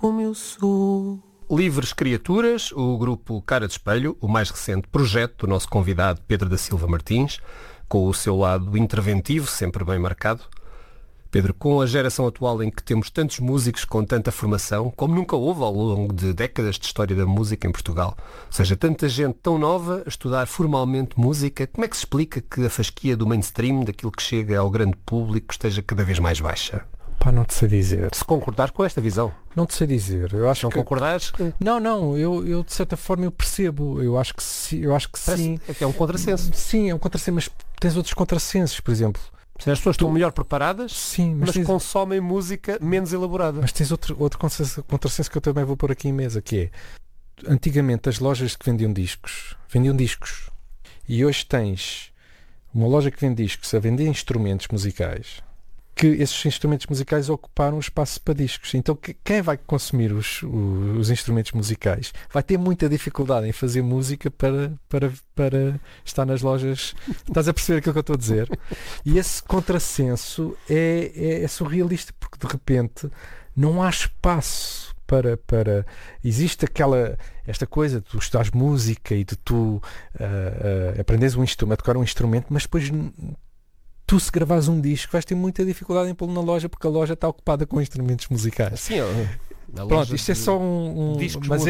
como eu sou. Livres Criaturas, o grupo Cara de Espelho, o mais recente projeto do nosso convidado Pedro da Silva Martins, com o seu lado interventivo, sempre bem marcado. Pedro, com a geração atual em que temos tantos músicos com tanta formação, como nunca houve ao longo de décadas de história da música em Portugal, ou seja, tanta gente tão nova a estudar formalmente música, como é que se explica que a fasquia do mainstream, daquilo que chega ao grande público, esteja cada vez mais baixa? Pá, não te sei dizer. Se concordares com esta visão. Não te sei dizer. Eu acho não que... concordares? Não, eu de certa forma eu percebo. Eu acho que sim. É que é um contrassenso. Sim, é um contrassenso, mas tens outros contrassensos, por exemplo. As pessoas estão melhor preparadas, sim, mas consomem música menos elaborada. Mas tens outro contrassenso que eu também vou pôr aqui em mesa, que é, antigamente as lojas que vendiam discos, e hoje tens uma loja que vende discos a vender instrumentos musicais, que esses instrumentos musicais ocuparam espaço para discos. Então quem vai consumir os instrumentos musicais vai ter muita dificuldade em fazer música para estar nas lojas. Estás a perceber aquilo que eu estou a dizer? E esse contrassenso é surrealista, porque de repente não há espaço para... Existe esta coisa de tu estudares música e de tu aprendes um instrumento, a tocar um instrumento, mas depois... Tu, se gravares um disco, vais ter muita dificuldade em pô-lo na loja, porque a loja está ocupada com instrumentos musicais. Sim, pronto, isto é só mas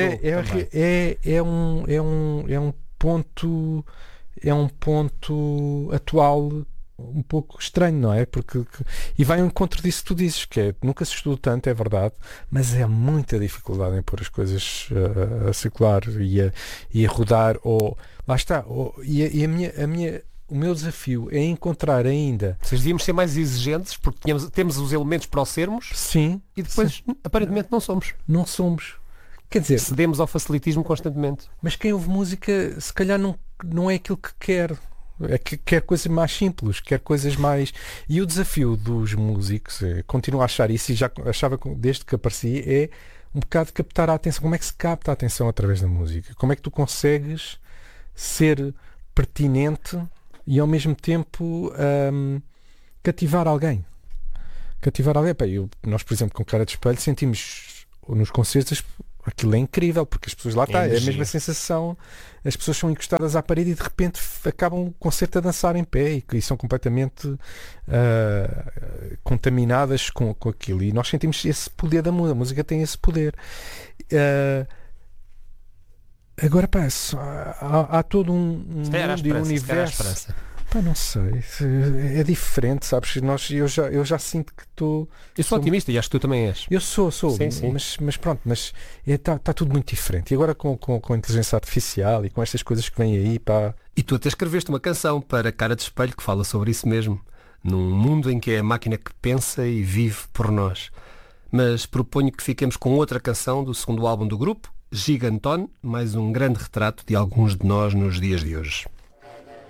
é um ponto atual um pouco estranho, não é? E vai ao encontro disso que tu dizes, que é, nunca se estudou tanto, é verdade, mas é muita dificuldade em pôr as coisas a circular e a rodar, ou lá está, o meu desafio é encontrar ainda... Vocês devíamos ser mais exigentes, porque temos os elementos para o sermos. Sim. E depois, aparentemente, não somos. Não somos. Quer dizer... Cedemos ao facilitismo constantemente. Mas quem ouve música, se calhar não é aquilo que quer. É que quer coisas mais simples, quer coisas mais... E o desafio dos músicos, continuo a achar isso, e já achava desde que apareci, é um bocado captar a atenção. Como é que se capta a atenção através da música? Como é que tu consegues ser pertinente... e ao mesmo tempo cativar alguém. Nós, por exemplo, com Cara de Espelho, sentimos nos concertos aquilo é incrível, porque as pessoas lá estão, é a mesma sensação, as pessoas são encostadas à parede e de repente acabam o concerto a dançar em pé e são completamente contaminadas com aquilo, e nós sentimos esse poder da música. A música tem esse poder. Agora, pá, há todo um mundo e um universo. Pá, não sei, é diferente, sabes? Eu já sinto que estou... Eu sou otimista e acho que tu também és. Eu sou, sim. Mas pronto, está tudo muito diferente. E agora com a inteligência artificial e com estas coisas que vêm aí, pá... E tu até escreveste uma canção para Cara de Espelho que fala sobre isso mesmo. Num mundo em que é a máquina que pensa e vive por nós. Mas proponho que fiquemos com outra canção do segundo álbum do grupo, Giganton, mais um grande retrato de alguns de nós nos dias de hoje.